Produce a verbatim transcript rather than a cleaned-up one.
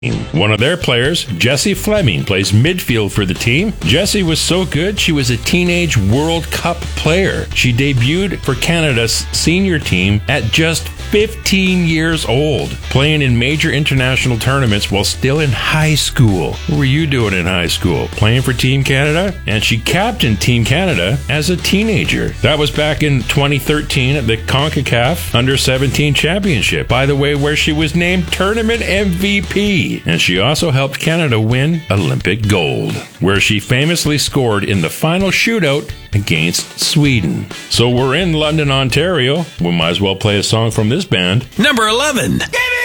One of their players, Jessie Fleming, plays midfield for the team. Jessie was so good, she was a teenage World Cup player. She debuted for Canada's senior team at just fifteen years old, playing in major international tournaments while still in high school. What were you doing in high school? Playing for Team Canada? And she captained Team Canada as a teenager. That was back in twenty thirteen at the CONCACAF Under seventeen Championship, by the way, where she was named Tournament M V P. And she also helped Canada win Olympic gold, where she famously scored in the final shootout against Sweden. So we're in London, Ontario. We might as well play a song from this band. Number eleven. Give it!